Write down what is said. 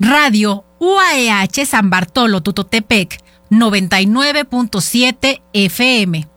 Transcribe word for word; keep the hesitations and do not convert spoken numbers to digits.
Radio U A E H San Bartolo Tutotepec, noventa y nueve punto siete F M.